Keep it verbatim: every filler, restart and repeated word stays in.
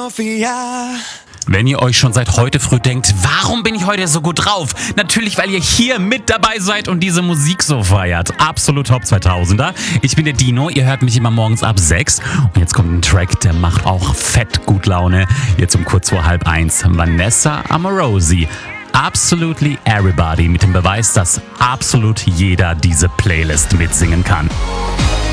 Philadelphia. Wenn ihr euch schon seit heute früh denkt, warum bin ich heute so gut drauf? Natürlich, weil ihr hier mit dabei seid und diese Musik so feiert. Absolut Top zweitausender. Ich bin der Dino, ihr hört mich immer morgens ab sechs. Und jetzt kommt ein Track, der macht auch fett gut Laune. Jetzt um kurz vor halb eins. Vanessa Amorosi. Absolutely Everybody, mit dem Beweis, dass absolut jeder diese Playlist mitsingen kann.